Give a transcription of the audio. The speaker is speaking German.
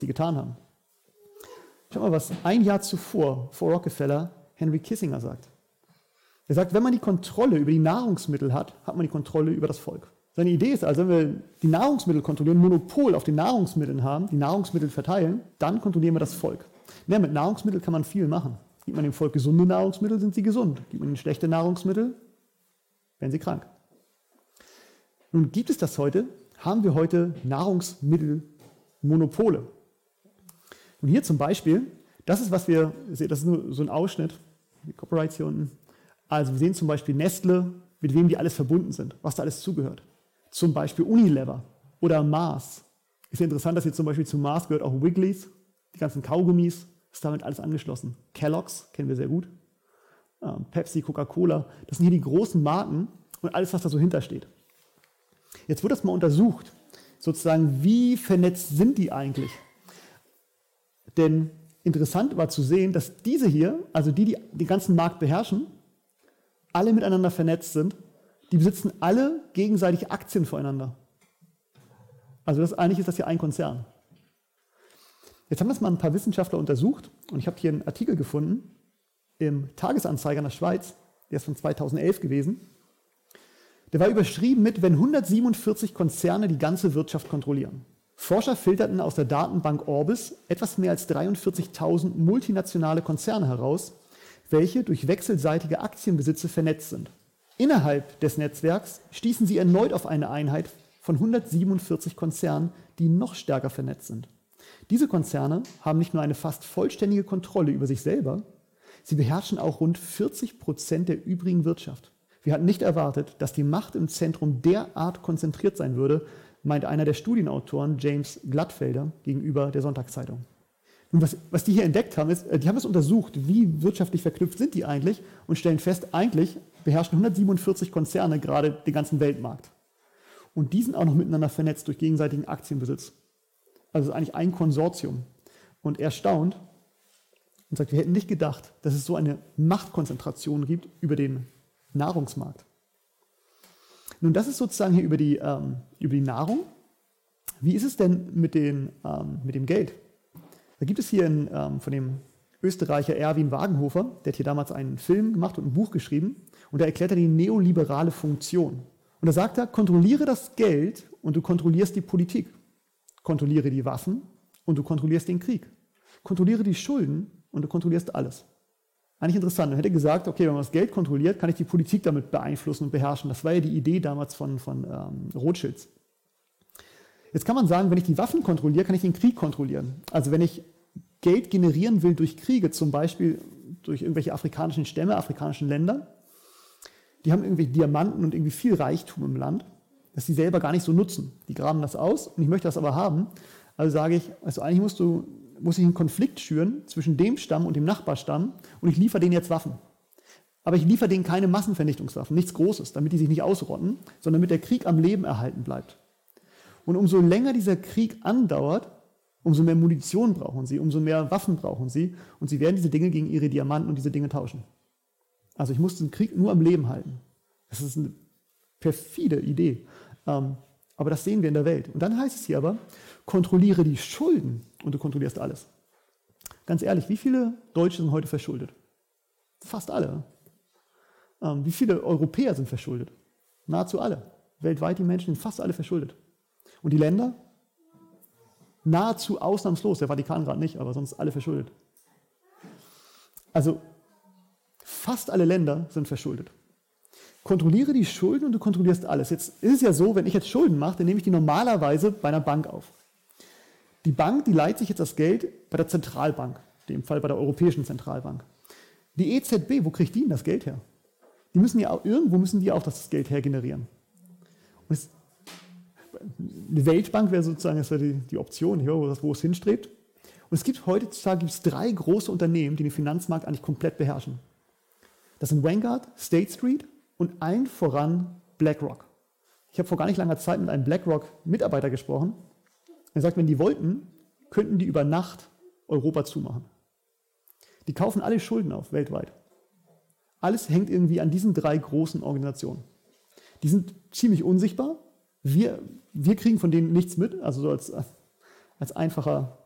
die getan haben. Schau mal, was ein Jahr zuvor, vor Rockefeller, Henry Kissinger sagt. Er sagt, wenn man die Kontrolle über die Nahrungsmittel hat, hat man die Kontrolle über das Volk. Seine Idee ist also, wenn wir die Nahrungsmittel kontrollieren, Monopol auf den Nahrungsmitteln haben, die Nahrungsmittel verteilen, dann kontrollieren wir das Volk. Ja, mit Nahrungsmitteln kann man viel machen. Gibt man dem Volk gesunde Nahrungsmittel, sind sie gesund. Gibt man ihnen schlechte Nahrungsmittel, werden sie krank. Nun gibt es das heute, haben wir heute Nahrungsmittelmonopole. Und hier zum Beispiel, das ist, was wir sehen, das ist nur so ein Ausschnitt, die Copyrights hier unten. Also wir sehen zum Beispiel Nestle, mit wem die alles verbunden sind, was da alles zugehört. Zum Beispiel Unilever oder Mars. Ist ja interessant, dass hier zum Beispiel zu Mars gehört auch Wrigley's, die ganzen Kaugummis, ist damit alles angeschlossen. Kellogg's kennen wir sehr gut, Pepsi, Coca-Cola, das sind hier die großen Marken und alles, was da so hintersteht. Jetzt wird das mal untersucht, sozusagen, wie vernetzt sind die eigentlich? Denn interessant war zu sehen, dass diese hier, also die den ganzen Markt beherrschen, alle miteinander vernetzt sind, die besitzen alle gegenseitig Aktien voreinander. Also eigentlich ist das ja ein Konzern. Jetzt haben das mal ein paar Wissenschaftler untersucht und ich habe hier einen Artikel gefunden im Tagesanzeiger in der Schweiz, der ist von 2011 gewesen. Der war überschrieben mit, wenn 147 Konzerne die ganze Wirtschaft kontrollieren. Forscher filterten aus der Datenbank Orbis etwas mehr als 43.000 multinationale Konzerne heraus, welche durch wechselseitige Aktienbesitze vernetzt sind. Innerhalb des Netzwerks stießen sie erneut auf eine Einheit von 147 Konzernen, die noch stärker vernetzt sind. Diese Konzerne haben nicht nur eine fast vollständige Kontrolle über sich selber, sie beherrschen auch rund 40% der übrigen Wirtschaft. Wir hatten nicht erwartet, dass die Macht im Zentrum derart konzentriert sein würde, meint einer der Studienautoren, James Glattfelder, gegenüber der Sonntagszeitung. Und was die hier entdeckt haben, ist, die haben es untersucht, wie wirtschaftlich verknüpft sind die eigentlich und stellen fest, eigentlich beherrschen 147 Konzerne gerade den ganzen Weltmarkt. Und die sind auch noch miteinander vernetzt durch gegenseitigen Aktienbesitz. Also es ist eigentlich ein Konsortium. Und er staunt und sagt, wir hätten nicht gedacht, dass es so eine Machtkonzentration gibt über den Nahrungsmarkt. Nun, das ist sozusagen hier über die Nahrung. Wie ist es denn mit dem Geld? Da gibt es hier von dem Österreicher Erwin Wagenhofer, der hat hier damals einen Film gemacht und ein Buch geschrieben, und da erklärt er die neoliberale Funktion. Und da sagt er, kontrolliere das Geld und du kontrollierst die Politik. Kontrolliere die Waffen und du kontrollierst den Krieg. Kontrolliere die Schulden und du kontrollierst alles. Eigentlich interessant. Er hätte gesagt, okay, wenn man das Geld kontrolliert, kann ich die Politik damit beeinflussen und beherrschen. Das war ja die Idee damals von Rothschilds. Jetzt kann man sagen, wenn ich die Waffen kontrolliere, kann ich den Krieg kontrollieren. Also wenn ich Geld generieren will durch Kriege, zum Beispiel durch irgendwelche afrikanischen Stämme, afrikanischen Länder, die haben irgendwelche Diamanten und irgendwie viel Reichtum im Land, das sie selber gar nicht so nutzen. Die graben das aus und ich möchte das aber haben. Also sage ich, also eigentlich muss ich einen Konflikt schüren zwischen dem Stamm und dem Nachbarstamm und ich liefere denen jetzt Waffen. Aber ich liefere denen keine Massenvernichtungswaffen, nichts Großes, damit die sich nicht ausrotten, sondern damit der Krieg am Leben erhalten bleibt. Und umso länger dieser Krieg andauert, umso mehr Munition brauchen sie, umso mehr Waffen brauchen sie und sie werden diese Dinge gegen ihre Diamanten und diese Dinge tauschen. Also ich muss den Krieg nur am Leben halten. Das ist eine perfide Idee. Aber das sehen wir in der Welt. Und dann heißt es hier aber, kontrolliere die Schulden und du kontrollierst alles. Ganz ehrlich, wie viele Deutsche sind heute verschuldet? Fast alle. Wie viele Europäer sind verschuldet? Nahezu alle. Weltweit die Menschen sind fast alle verschuldet. Und die Länder? Nahezu ausnahmslos. Der Vatikan gerade nicht, aber sonst alle verschuldet. Also fast alle Länder sind verschuldet. Kontrolliere die Schulden und du kontrollierst alles. Jetzt ist es ja so, wenn ich jetzt Schulden mache, dann nehme ich die normalerweise bei einer Bank auf. Die Bank, die leiht sich jetzt das Geld bei der Zentralbank, in dem Fall bei der Europäischen Zentralbank. Die EZB, wo kriegt die denn das Geld her? Irgendwo müssen die auch das Geld hergenerieren. Und eine Weltbank wäre sozusagen die Option, wo es hinstrebt. Und es gibt heutzutage 3 große Unternehmen, die den Finanzmarkt eigentlich komplett beherrschen. Das sind Vanguard, State Street und allen voran BlackRock. Ich habe vor gar nicht langer Zeit mit einem BlackRock-Mitarbeiter gesprochen. Er sagt, wenn die wollten, könnten die über Nacht Europa zumachen. Die kaufen alle Schulden auf, weltweit. Alles hängt irgendwie an diesen 3 großen Organisationen. Die sind ziemlich unsichtbar. Wir kriegen von denen nichts mit, also so als einfacher